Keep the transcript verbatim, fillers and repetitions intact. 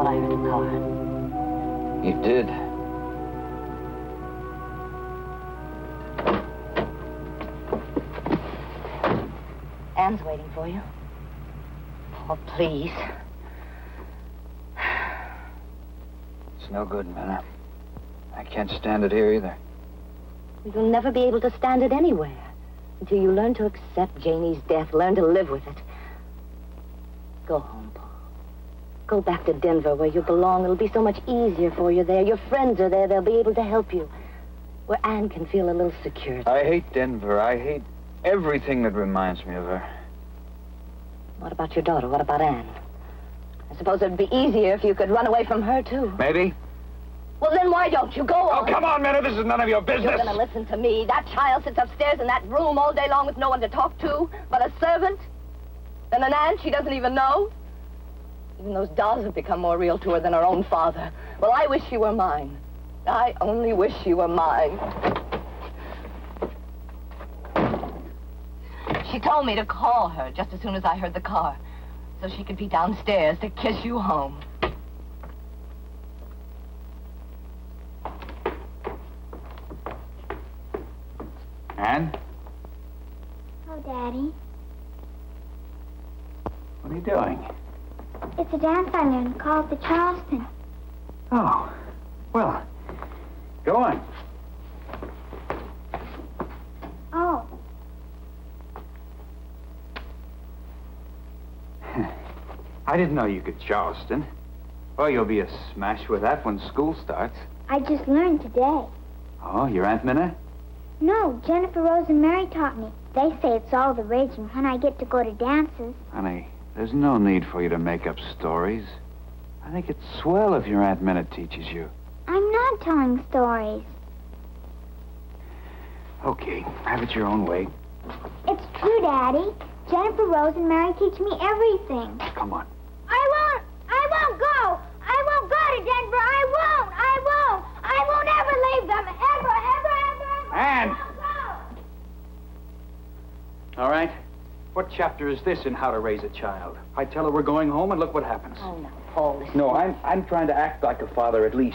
thought I heard the car. You did. Anne's waiting for you. Oh, please. It's no good, Minna. I can't stand it here either. You'll never be able to stand it anywhere until you learn to accept Janie's death, learn to live with it. Go home, Paul. Go back to Denver where you belong. It'll be so much easier for you there. Your friends are there. They'll be able to help you. Where Anne can feel a little secure. I hate Denver. I hate everything that reminds me of her. What about your daughter? What about Anne? I suppose it'd be easier if you could run away from her, too. Maybe. Well, then why don't you go on? Oh, come on, Minna. This is none of your business. You're going to listen to me. That child sits upstairs in that room all day long with no one to talk to but a servant. Then an aunt she doesn't even know. Even those dolls have become more real to her than her own father. Well, I wish she were mine. I only wish she were mine. She told me to call her just as soon as I heard the car, so she could be downstairs to kiss you home. Anne? Oh, Daddy. What are you doing? It's a dance I learned called the Charleston. Oh, well, go on. Oh. I didn't know you could Charleston. Oh, you'll be a smash with that when school starts. I just learned today. Oh, your Aunt Minna? No, Jennifer Rose and Mary taught me. They say it's all the rage and when I get to go to dances. Honey, there's no need for you to make up stories. I think it's swell if your Aunt Minna teaches you. I'm not telling stories. Okay, have it your own way. It's true, Daddy. Jennifer Rose and Mary teach me everything. Come on. I won't. I won't go. I won't go to Denver. I won't. I won't. I won't ever leave them. Ever, ever, ever, ever. Anne! I won't go. All right. What chapter is this in How to Raise a Child? I tell her we're going home, and look what happens. Oh, no, Paul, listen. No, I'm, I'm trying to act like a father at least.